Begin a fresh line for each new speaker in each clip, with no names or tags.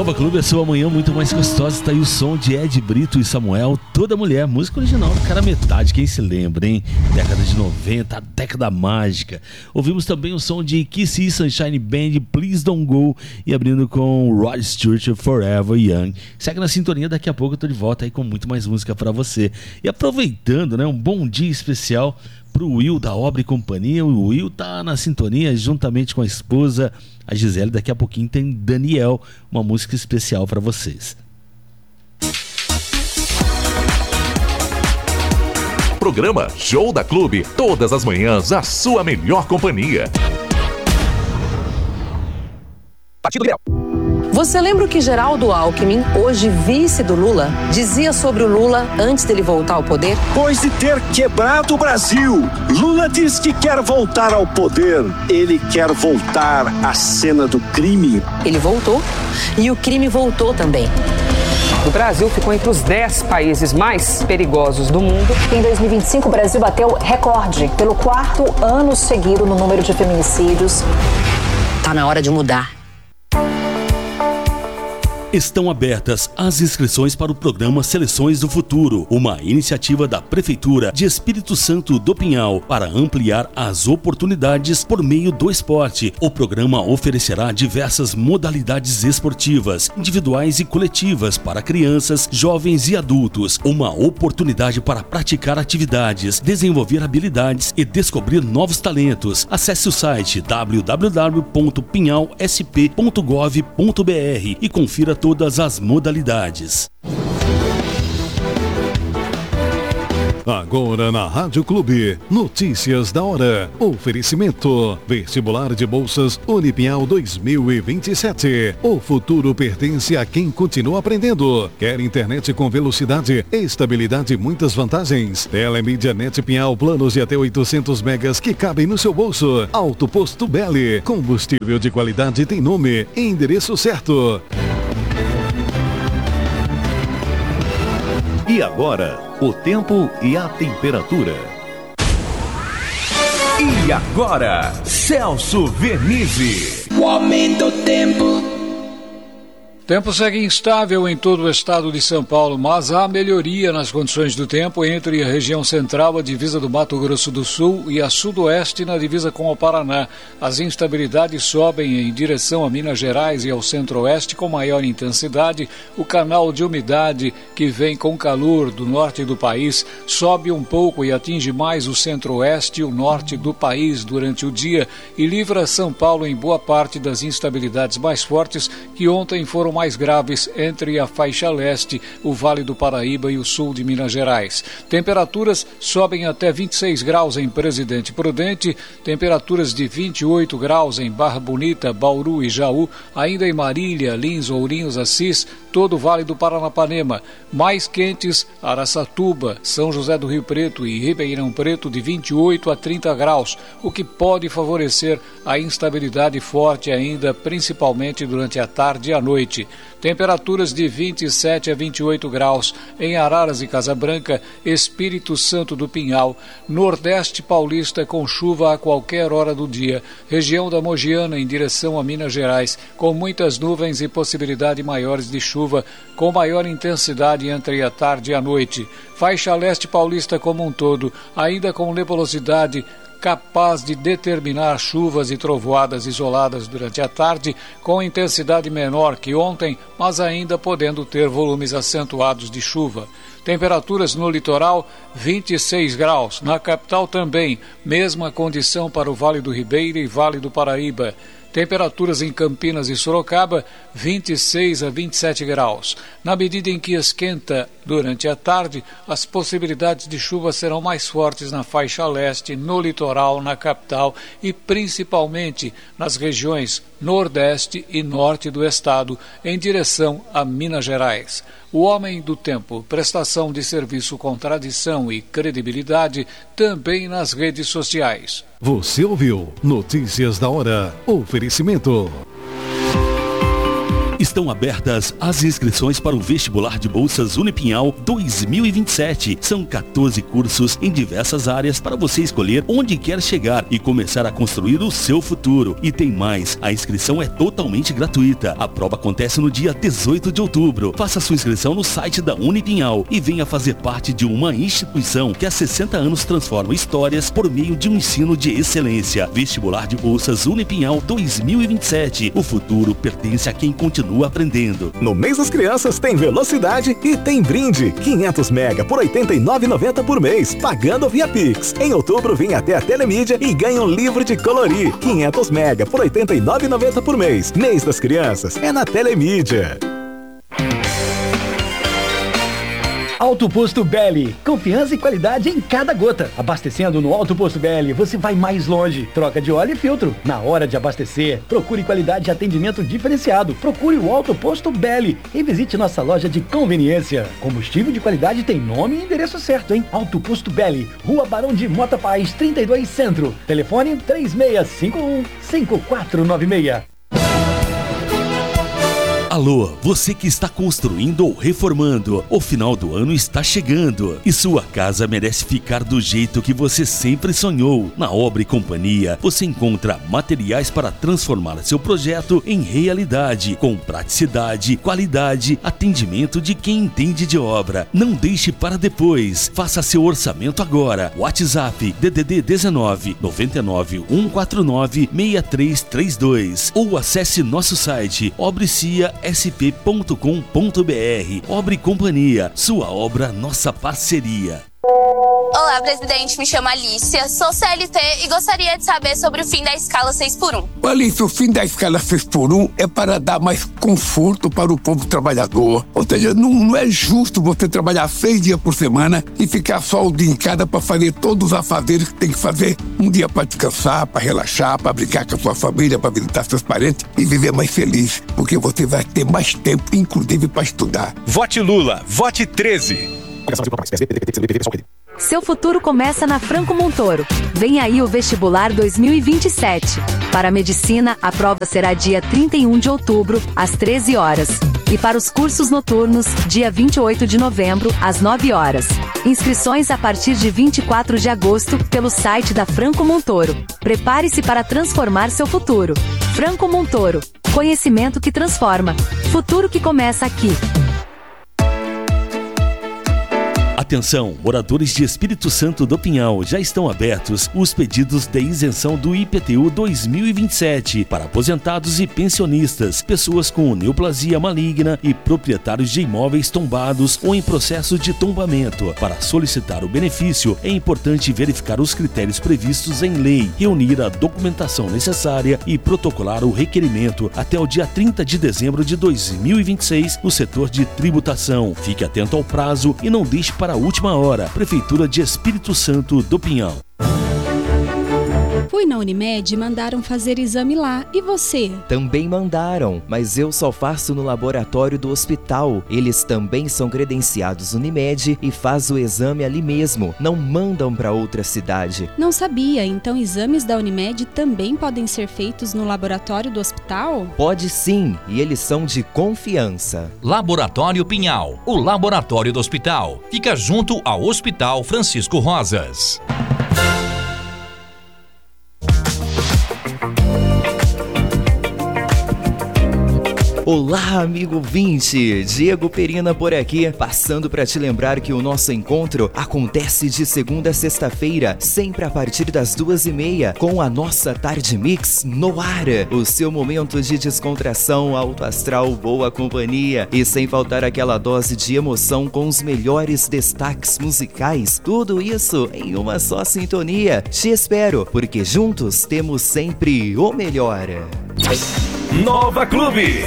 Nova Clube, a sua manhã muito mais gostosa. Está aí o som de Ed Brito e Samuel, Toda Mulher, música original do Cara Metade, quem se lembra, hein? Década de 90, década mágica. Ouvimos também o som de Kissy Sunshine Band, Please Don't Go, e abrindo com Rod Stewart, Forever Young. Segue na sintonia, daqui a pouco eu tô de volta aí com muito mais música para você. E aproveitando, né, um bom dia especial pro Will da Obra e Companhia. O Will tá na sintonia juntamente com a esposa, a Gisele. Daqui a pouquinho tem Daniel, uma música especial para vocês.
Programa Show da Clube, todas as manhãs a sua melhor companhia. Partido Liberal.
Você lembra o que Geraldo Alckmin, hoje vice do Lula, dizia sobre o Lula antes dele voltar ao poder?
Depois de ter quebrado o Brasil, Lula diz que quer voltar ao poder. Ele quer voltar à cena do crime.
Ele voltou e o crime voltou também.
O Brasil ficou entre os 10 países mais perigosos do mundo.
Em 2025, o Brasil bateu recorde pelo 4º ano seguido no número de feminicídios.
Tá na hora de mudar.
Estão abertas as inscrições para o programa Seleções do Futuro, uma iniciativa da Prefeitura de Espírito Santo do Pinhal para ampliar as oportunidades por meio do esporte. O programa oferecerá diversas modalidades esportivas, individuais e coletivas para crianças, jovens e adultos. Uma oportunidade para praticar atividades, desenvolver habilidades e descobrir novos talentos. Acesse o site www.pinhalsp.gov.br e confira todas as modalidades.
Agora na Rádio Clube, notícias da hora. Oferecimento: Vestibular de Bolsas Unipinhal 2027. O futuro pertence a quem continua aprendendo. Quer internet com velocidade, estabilidade e muitas vantagens? Telemídia Net Pinhal, planos de até 800 megas que cabem no seu bolso. Alto Posto Belli, combustível de qualidade tem nome e endereço certo.
E agora, o tempo e a temperatura. E agora, Celso Vernizzi.
O aumento do tempo.
Tempo segue instável em todo o estado de São Paulo, mas há melhoria nas condições do tempo entre a região central, a divisa do Mato Grosso do Sul, e a sudoeste na divisa com o Paraná. As instabilidades sobem em direção a Minas Gerais e ao centro-oeste com maior intensidade. O canal de umidade que vem com calor do norte do país sobe um pouco e atinge mais o centro-oeste e o norte do país durante o dia e livra São Paulo em boa parte das instabilidades mais fortes que ontem foram mais graves entre a faixa leste, o Vale do Paraíba e o sul de Minas Gerais. Temperaturas sobem até 26 graus em Presidente Prudente, temperaturas de 28 graus em Barra Bonita, Bauru e Jaú, ainda em Marília, Lins, Ourinhos, Assis, todo o Vale do Paranapanema. Mais quentes, Araçatuba, São José do Rio Preto e Ribeirão Preto de 28 a 30 graus, o que pode favorecer a instabilidade forte ainda, principalmente durante a tarde e a noite. Temperaturas de 27 a 28 graus em Araras e Casa Branca, Espírito Santo do Pinhal, Nordeste Paulista com chuva a qualquer hora do dia, região da Mogiana em direção a Minas Gerais, com muitas nuvens e possibilidade maiores de chuva, com maior intensidade entre a tarde e a noite. Faixa Leste Paulista como um todo, ainda com nebulosidade capaz de determinar chuvas e trovoadas isoladas durante a tarde, com intensidade menor que ontem, mas ainda podendo ter volumes acentuados de chuva. Temperaturas no litoral, 26 graus. Na capital também, mesma condição para o Vale do Ribeira e Vale do Paraíba. Temperaturas em Campinas e Sorocaba, 26 a 27 graus. Na medida em que esquenta durante a tarde, as possibilidades de chuva serão mais fortes na faixa leste, no litoral, na capital e principalmente nas regiões nordeste e norte do estado, em direção a Minas Gerais. O Homem do Tempo, prestação de serviço com tradição e credibilidade, também nas redes sociais.
Você ouviu Notícias da Hora. Oferecimento:
Estão abertas as inscrições para o vestibular de bolsas Unipinhal 2027. São 14 cursos em diversas áreas para você escolher onde quer chegar e começar a construir o seu futuro. E tem mais, a inscrição é totalmente gratuita. A prova acontece no dia 18 de outubro. Faça sua inscrição no site da Unipinhal e venha fazer parte de uma instituição que há 60 anos transforma histórias por meio de um ensino de excelência. Vestibular de bolsas Unipinhal 2027. O futuro pertence a quem continua aprendendo.
No mês das crianças tem velocidade e tem brinde. 500 mega por R$ 89,90 por mês, pagando via Pix. Em outubro vem até a Telemídia e ganha um livro de colorir. 500 mega por R$ 89,90 por mês. Mês das crianças é na Telemídia.
Alto Posto Belli, confiança e qualidade em cada gota. Abastecendo no Alto Posto Belli, você vai mais longe. Troca de óleo e filtro. Na hora de abastecer, procure qualidade e atendimento diferenciado. Procure o Alto Posto Belli e visite nossa loja de conveniência. Combustível de qualidade tem nome e endereço certo, hein? Alto Posto Belli, Rua Barão de Mota Paz, 32 Centro. Telefone 3651-5496.
Alô, você que está construindo ou reformando, o final do ano está chegando e sua casa merece ficar do jeito que você sempre sonhou. Na Obra e Companhia, você encontra materiais para transformar seu projeto em realidade, com praticidade, qualidade, atendimento de quem entende de obra. Não deixe para depois, faça seu orçamento agora. WhatsApp DDD 19 99 149 6332 ou acesse nosso site obreciasp.com.br. Obra e Companhia, sua obra, nossa parceria.
Olá, presidente, me chamo Alicia, sou CLT e gostaria de saber sobre o fim da escala 6x1.
Alicia, o fim da escala 6x1 é para dar mais conforto para o povo trabalhador. Ou seja, não é justo você trabalhar 6 dias por semana e ficar só o dia em casa para fazer todos os afazeres que tem que fazer. Um dia para descansar, para relaxar, para brincar com a sua família, para visitar seus parentes e viver mais feliz, porque você vai ter mais tempo, inclusive para estudar.
Vote Lula, vote 13.
Seu futuro começa na Franco Montoro. Vem aí o Vestibular 2027. Para Medicina, a prova será dia 31 de outubro, às 13 horas. E para os cursos noturnos, dia 28 de novembro, às 9 horas. Inscrições a partir de 24 de agosto, pelo site da Franco Montoro. Prepare-se para transformar seu futuro. Franco Montoro. Conhecimento que transforma. Futuro que começa aqui.
Atenção, moradores de Espírito Santo do Pinhal, já estão abertos os pedidos de isenção do IPTU 2027 para aposentados e pensionistas, pessoas com neoplasia maligna e proprietários de imóveis tombados ou em processo de tombamento. Para solicitar o benefício, é importante verificar os critérios previstos em lei, reunir a documentação necessária e protocolar o requerimento até o dia 30 de dezembro de 2026 no setor de tributação. Fique atento ao prazo e não deixe para a última hora. Prefeitura de Espírito Santo do Pinhal.
Fui na Unimed e mandaram fazer exame lá. E você?
Também mandaram, mas eu só faço no laboratório do hospital. Eles também são credenciados Unimed e faz o exame ali mesmo. Não mandam para outra cidade.
Não sabia, então exames da Unimed também podem ser feitos no laboratório do hospital?
Pode sim, e eles são de confiança.
Laboratório Pinhal, o laboratório do hospital. Fica junto ao Hospital Francisco Rosas.
Olá, amigo ouvinte! Diego Perina por aqui, passando para te lembrar que o nosso encontro acontece de segunda a sexta-feira, sempre a partir das 2h30, com a nossa Tarde Mix no ar. O seu momento de descontração, alto astral, boa companhia e sem faltar aquela dose de emoção com os melhores destaques musicais. Tudo isso em uma só sintonia. Te espero, porque juntos temos sempre o melhor.
Nova Clube.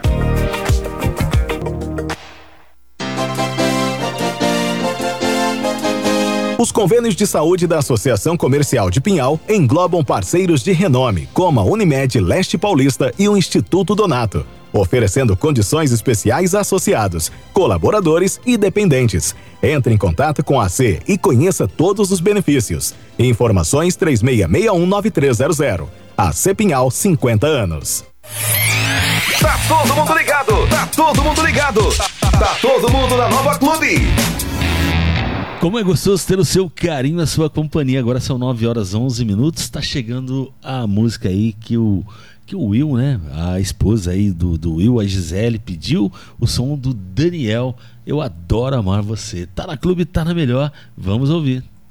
Os convênios de saúde da Associação Comercial de Pinhal englobam parceiros de renome, como a Unimed Leste Paulista e o Instituto Donato, oferecendo condições especiais a associados, colaboradores e dependentes. Entre em contato com a AC e conheça todos os benefícios. Informações 36619300. AC Pinhal, 50 anos.
Tá todo mundo ligado!
todo mundo ligado. Tá todo mundo na Nova Clube.
Como é gostoso ter o seu carinho, a sua companhia. Agora são 9h11. Tá chegando a música aí que o Will, né? A esposa aí do Will, a Gisele, pediu o som do Daniel. Eu adoro amar você. Tá na Clube, tá na melhor. Vamos ouvir.